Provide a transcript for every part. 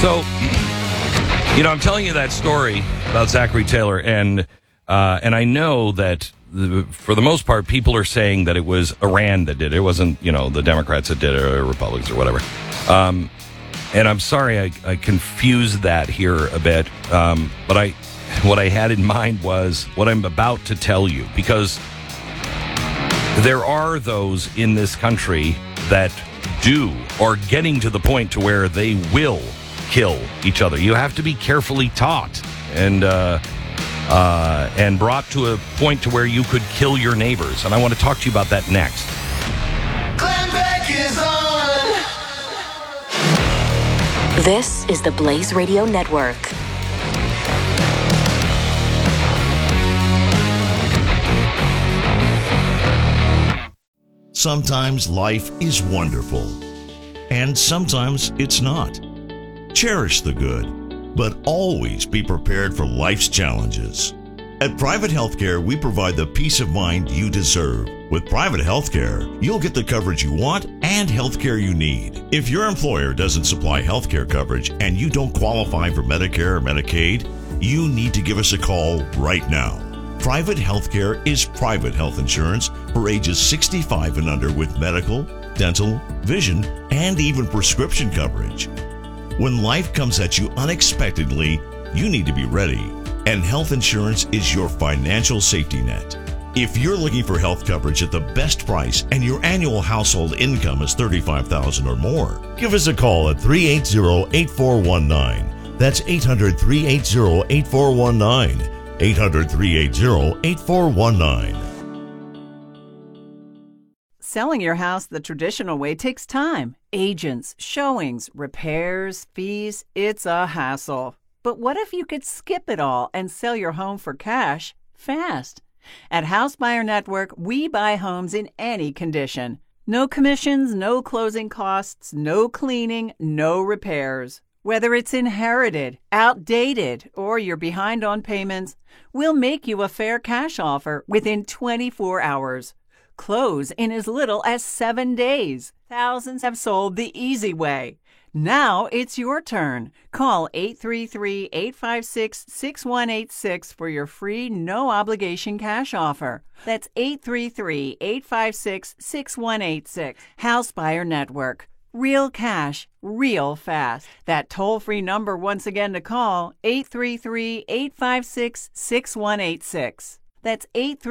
So, I'm telling you that story about Zachary Taylor, and I know that for the most part, people are saying that it was Iran that did it. It wasn't, the Democrats that did it or Republicans or whatever. And I'm sorry I confused that here a bit. But what I had in mind was what I'm about to tell you, because there are those in this country that are getting to the point to where they will kill each other. You have to be carefully taught and brought to a point to where you could kill your neighbors. And I want to talk to you about that next. Glenn Beck is on. This is the Blaze Radio Network. Sometimes life is wonderful, and sometimes it's not. Cherish the good, but always be prepared for life's challenges. At Private Healthcare, we provide the peace of mind you deserve. With Private Healthcare, you'll get the coverage you want and healthcare you need. If your employer doesn't supply healthcare coverage and you don't qualify for Medicare or Medicaid, you need to give us a call right now. Private Healthcare is private health insurance for ages 65 and under with medical, dental, vision, and even prescription coverage. When life comes at you unexpectedly, you need to be ready, and health insurance is your financial safety net. If you're looking for health coverage at the best price and your annual household income is $35,000 or more, give us a call at 380-8419. That's 800-380-8419. 800-380-8419. Selling your house the traditional way takes time. Agents, showings, repairs, fees, it's a hassle. But what if you could skip it all and sell your home for cash fast? At House Buyer Network, we buy homes in any condition. No commissions, no closing costs, no cleaning, no repairs. Whether it's inherited, outdated, or you're behind on payments, we'll make you a fair cash offer within 24 hours. Close in as little as 7 days. Thousands have sold the easy way. Now it's your turn. Call 833-856-6186 for your free, no-obligation cash offer. That's 833-856-6186. House Buyer Network. Real cash, real fast. That toll-free number once again to call, 833-856-6186. That's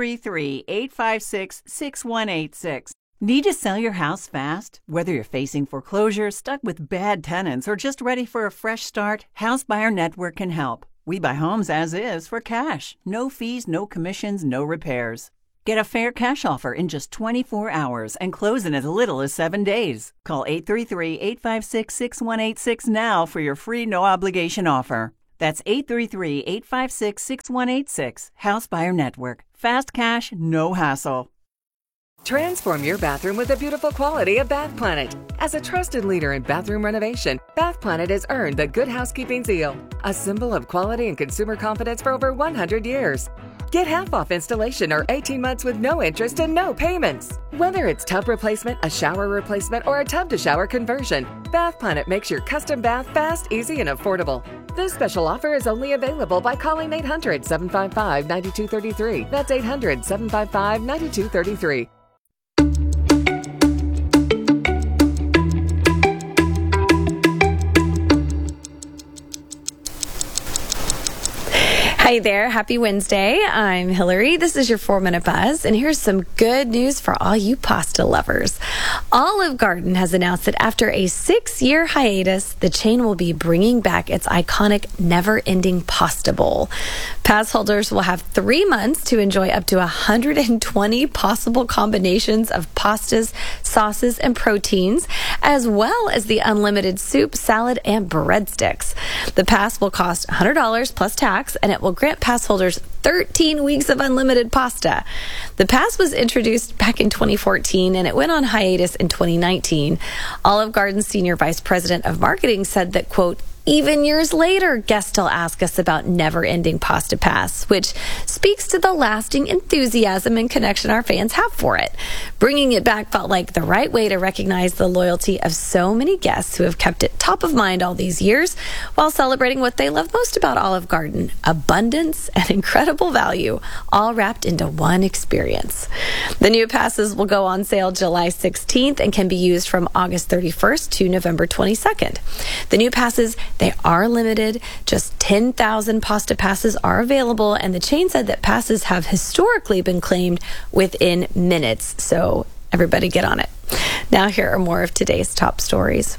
833-856-6186. Need to sell your house fast? Whether you're facing foreclosure, stuck with bad tenants, or just ready for a fresh start, House Buyer Network can help. We buy homes as is for cash. No fees, no commissions, no repairs. Get a fair cash offer in just 24 hours and close in as little as 7 days. Call 833-856-6186 now for your free no-obligation offer. That's 833-856-6186. House Buyer Network. Fast cash, no hassle. Transform your bathroom with the beautiful quality of Bath Planet. As a trusted leader in bathroom renovation, Bath Planet has earned the Good Housekeeping seal, a symbol of quality and consumer confidence for over 100 years. Get half off installation or 18 months with no interest and no payments. Whether it's tub replacement, a shower replacement, or a tub-to-shower conversion, Bath Planet makes your custom bath fast, easy, and affordable. This special offer is only available by calling 800-755-9233. That's 800-755-9233. Hi there. Happy Wednesday. I'm Hillary. This is your 4-Minute Buzz, and here's some good news for all you pasta lovers. Olive Garden has announced that after a 6-year hiatus, the chain will be bringing back its iconic never-ending pasta bowl. Pass holders will have 3 months to enjoy up to 120 possible combinations of pastas, sauces, and proteins, as well as the unlimited soup, salad, and breadsticks. The pass will cost $100 plus tax, and it will grant pass holders 13 weeks of unlimited pasta. The pass was introduced back in 2014, and it went on hiatus in 2019. Olive Garden's Senior Vice President of Marketing said that, quote, Even years later, guests still ask us about never-ending Pasta Pass, which speaks to the lasting enthusiasm and connection our fans have for it. Bringing it back felt like the right way to recognize the loyalty of so many guests who have kept it top of mind all these years while celebrating what they love most about Olive Garden: abundance and incredible value, all wrapped into one experience. The new passes will go on sale July 16th and can be used from August 31st to November 22nd. The new passes, they are limited. Just 10,000 Pasta Passes are available, and the chain said that passes have historically been claimed within minutes. So everybody get on it. Now here are more of today's top stories.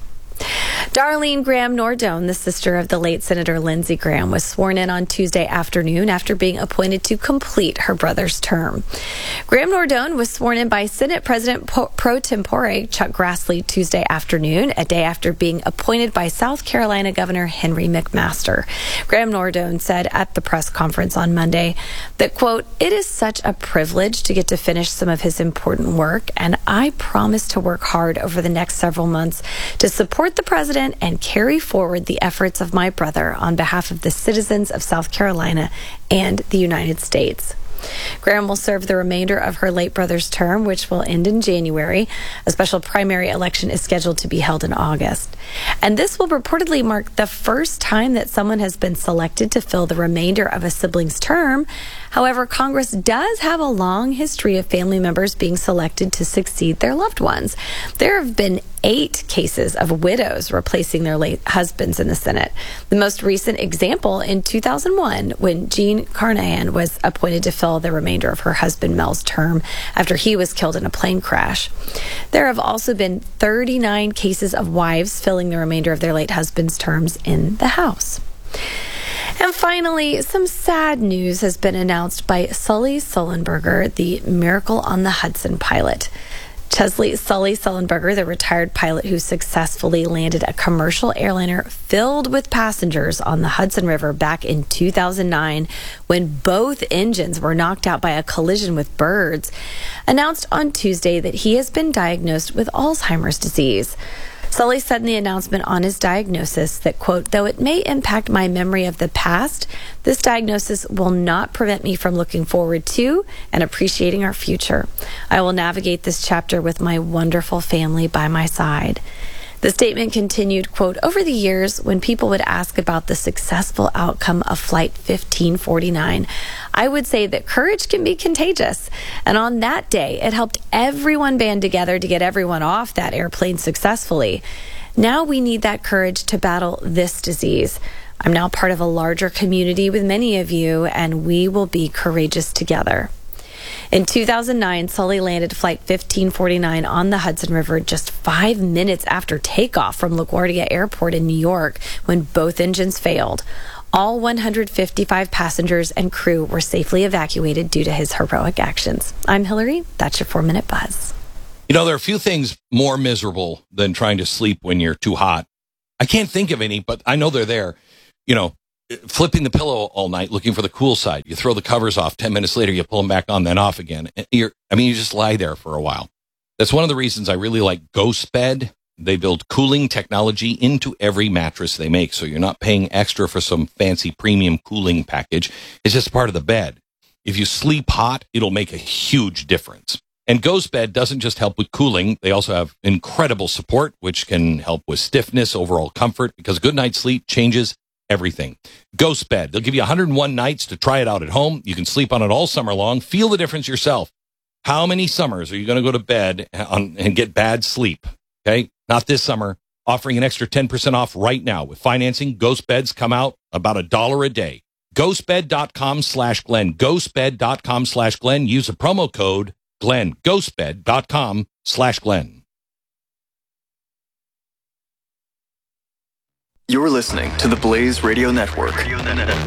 Darlene Graham Nordone, the sister of the late Senator Lindsey Graham, was sworn in on Tuesday afternoon after being appointed to complete her brother's term. Graham Nordone was sworn in by Senate President pro tempore Chuck Grassley Tuesday afternoon, a day after being appointed by South Carolina Governor Henry McMaster. Graham Nordone said at the press conference on Monday that, quote, "It is such a privilege to get to finish some of his important work, and I promise to work hard over the next several months to support the president and carry forward the efforts of my brother on behalf of the citizens of South Carolina and the United States." Graham will serve the remainder of her late brother's term, which will end in January. A special primary election is scheduled to be held in August. And this will reportedly mark the first time that someone has been selected to fill the remainder of a sibling's term. However, Congress does have a long history of family members being selected to succeed their loved ones. There have been 8 cases of widows replacing their late husbands in the Senate. The most recent example in 2001, when Jean Carnahan was appointed to fill the remainder of her husband Mel's term after he was killed in a plane crash. There have also been 39 cases of wives filling the remainder of their late husbands' terms in the House. And finally, some sad news has been announced by Sully Sullenberger, the Miracle on the Hudson pilot. Sully Sullenberger, the retired pilot who successfully landed a commercial airliner filled with passengers on the Hudson River back in 2009 when both engines were knocked out by a collision with birds, announced on Tuesday that he has been diagnosed with Alzheimer's disease. Sully said in the announcement on his diagnosis that, quote, "Though it may impact my memory of the past, this diagnosis will not prevent me from looking forward to and appreciating our future. I will navigate this chapter with my wonderful family by my side." The statement continued, quote, "Over the years, when people would ask about the successful outcome of Flight 1549, I would say that courage can be contagious. And on that day, it helped everyone band together to get everyone off that airplane successfully. Now we need that courage to battle this disease. I'm now part of a larger community with many of you, and we will be courageous together." In 2009, Sully landed Flight 1549 on the Hudson River just 5 minutes after takeoff from LaGuardia Airport in New York when both engines failed. All 155 passengers and crew were safely evacuated due to his heroic actions. I'm Hillary. That's your 4-Minute Buzz. You know, there are a few things more miserable than trying to sleep when you're too hot. I can't think of any, but I know they're there. You know, flipping the pillow all night, looking for the cool side. You throw the covers off. 10 minutes later, you pull them back on, then off again. You just lie there for a while. That's one of the reasons I really like GhostBed. They build cooling technology into every mattress they make, so you're not paying extra for some fancy premium cooling package. It's just part of the bed. If you sleep hot, it'll make a huge difference. And GhostBed doesn't just help with cooling. They also have incredible support, which can help with stiffness, overall comfort, because good night's sleep changes everything. GhostBed. They'll give you 101 nights to try it out at home. You can sleep on it all summer long. Feel the difference yourself. How many summers are you going to go to bed and get bad sleep? Okay? Not this summer. Offering an extra 10% off right now. With financing, GhostBeds come out about $1 a day. Ghostbed.com/Glenn. Ghostbed.com/Glenn. Use the promo code Glenn. Ghostbed.com/Glenn. You're listening to the Blaze Radio Network.